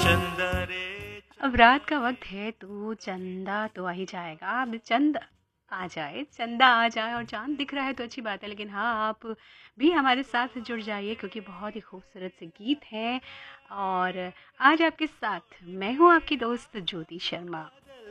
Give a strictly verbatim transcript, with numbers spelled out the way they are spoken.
चंदा रे अब रात का वक्त है तो चंदा तो आ ही जाएगा। अब चंद आ जाए, चंदा आ जाए और चांद दिख रहा है तो अच्छी बात है, लेकिन हाँ आप भी हमारे साथ जुड़ जाइए क्योंकि बहुत ही खूबसूरत से गीत है। और आज आपके साथ मैं हूँ आपकी दोस्त ज्योति शर्मा।